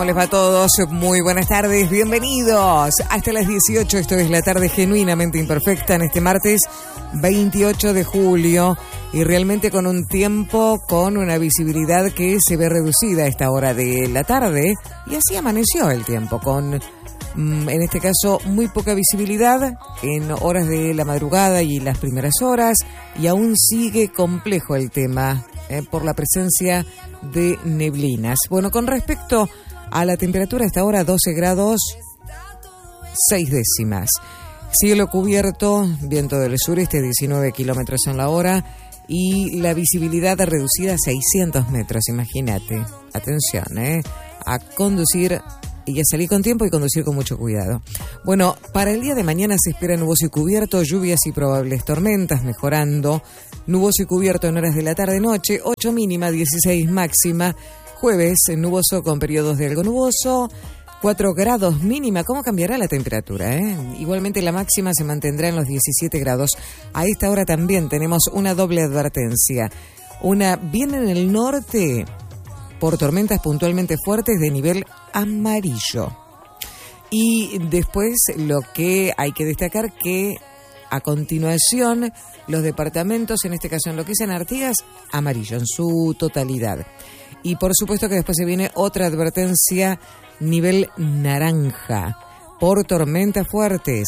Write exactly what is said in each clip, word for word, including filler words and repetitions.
¿Cómo les va a todos? Muy buenas tardes, bienvenidos. Hasta las dieciocho, esto es La Tarde Genuinamente Imperfecta en este martes veintiocho de julio y realmente con un tiempo, con una visibilidad que se ve reducida a esta hora de la tarde y así amaneció el tiempo con, en este caso, muy poca visibilidad en horas de la madrugada y las primeras horas y aún sigue complejo el tema eh, por la presencia de neblinas. Bueno, con respecto a la temperatura, hasta ahora doce grados seis décimas. Cielo cubierto, viento del sureste diecinueve kilómetros en la hora y la visibilidad reducida a seiscientos metros, imagínate. Atención, ¿eh? A conducir y a salir con tiempo y conducir con mucho cuidado. Bueno, para el día de mañana se espera nuboso y cubierto, lluvias y probables tormentas, mejorando. Nuboso y cubierto en horas de la tarde-noche, ocho mínima, dieciséis máxima. Jueves, nuboso con periodos de algo nuboso, cuatro grados mínima. ¿Cómo cambiará la temperatura? Eh? Igualmente la máxima se mantendrá en los diecisiete grados. A esta hora también tenemos una doble advertencia. Una bien en el norte por tormentas puntualmente fuertes de nivel amarillo. Y después lo que hay que destacar que a continuación los departamentos, en este caso en lo que es en Artigas, amarillo en su totalidad. Y por supuesto que después se viene otra advertencia nivel naranja por tormentas fuertes.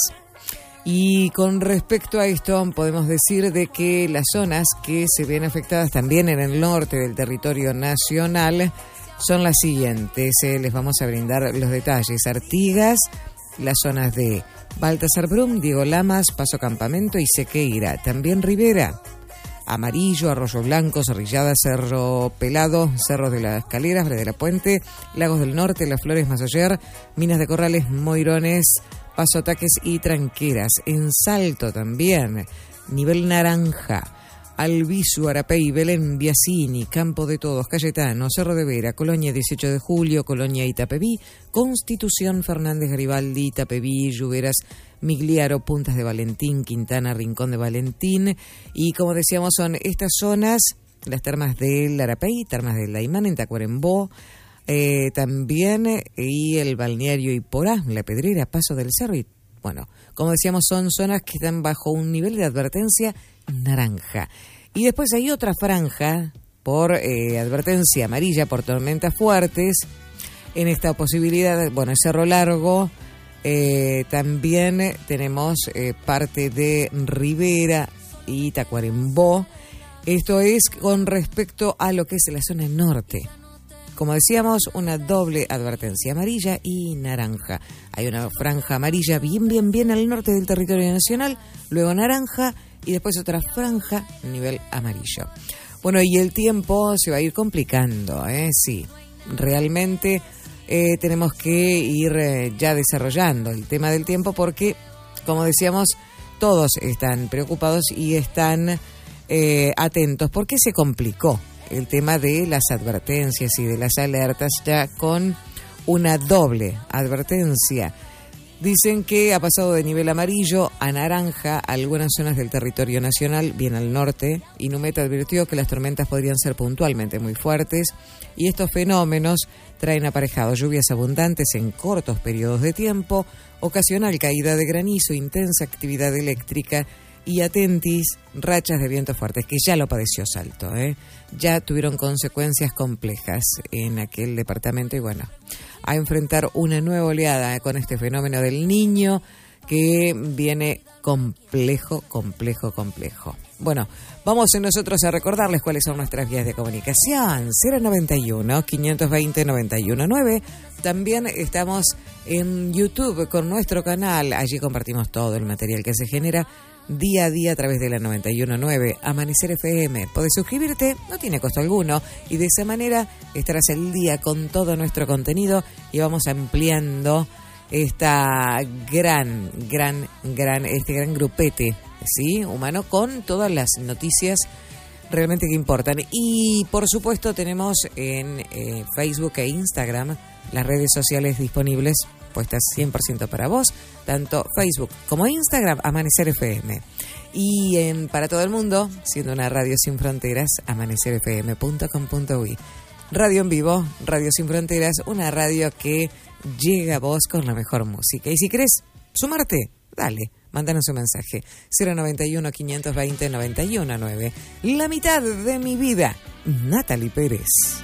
Y con respecto a esto podemos decir de que las zonas que se ven afectadas también en el norte del territorio nacional son las siguientes. Eh, les vamos a brindar los detalles. Artigas, las zonas de Baltasar Brum, Diego Lamas, Paso Campamento y Sequeira. También Rivera. Amarillo, Arroyo Blanco, Cerrillada, Cerro Pelado, Cerros de las Caleras, Bre de la Puente, Lagos del Norte, Las Flores, Mazoyer, Minas de Corrales, Moirones, Paso Ataques y Tranqueras. En Salto también, nivel naranja, Albizu, Arapey, Belén, Biasini, Campo de Todos, Cayetano, Cerro de Vera, Colonia dieciocho de julio, Colonia Itapeví, Constitución, Fernández Garibaldi, Itapeví, Lluveras, Migliaro, Puntas de Valentín, Quintana, Rincón de Valentín. Y como decíamos, son estas zonas, las termas del Arapey, termas del Laimán, en Tacuarembó, eh, también, y el balneario Iporá, La Pedrera, Paso del Cerro. Y bueno, como decíamos, son zonas que están bajo un nivel de advertencia naranja. Y después hay otra franja por eh, advertencia amarilla por tormentas fuertes. En esta posibilidad, bueno, Cerro Largo. Eh, también tenemos eh, parte de Rivera y Tacuarembó. Esto es con respecto a lo que es la zona norte. Como decíamos, una doble advertencia amarilla y naranja. Hay una franja amarilla bien, bien, bien al norte del territorio nacional, luego naranja y después otra franja a nivel amarillo. Bueno, y el tiempo se va a ir complicando, ¿eh? Sí, realmente Eh, tenemos que ir eh, ya desarrollando el tema del tiempo porque, como decíamos, todos están preocupados y están eh, atentos. ¿Por qué se complicó el tema de las advertencias y de las alertas ya con una doble advertencia? Dicen que ha pasado de nivel amarillo a naranja algunas zonas del territorio nacional, bien al norte. Inumet advirtió que las tormentas podrían ser puntualmente muy fuertes y estos fenómenos traen aparejados lluvias abundantes en cortos periodos de tiempo, ocasional caída de granizo, intensa actividad eléctrica y atentis, rachas de viento fuertes, que ya lo padeció Salto, ¿eh? Ya tuvieron consecuencias complejas en aquel departamento y bueno, a enfrentar una nueva oleada con este fenómeno del Niño que viene complejo, complejo, complejo. Bueno, vamos nosotros a recordarles cuáles son nuestras vías de comunicación. cero noventa y uno, quinientos veinte, noventa y uno nueve. También estamos en YouTube con nuestro canal. Allí compartimos todo el material que se genera día a día a través de la noventa y uno nueve Amanecer F M. Podés suscribirte, no tiene costo alguno, y de esa manera estarás al día con todo nuestro contenido y vamos ampliando esta gran, gran, gran, este gran grupete, ¿sí?, humano con todas las noticias realmente que importan. Y por supuesto tenemos en eh, Facebook e Instagram las redes sociales disponibles, puestas cien por ciento para vos, tanto Facebook como Instagram, Amanecer F M. Y en, para todo el mundo, siendo una radio sin fronteras, amanecer f m punto com punto u y. Radio en vivo, Radio Sin Fronteras, una radio que llega a vos con la mejor música. Y si querés sumarte, dale, mándanos un mensaje. cero noventa y uno, quinientos veinte, noventa y uno nueve. La mitad de mi vida, Natalie Pérez.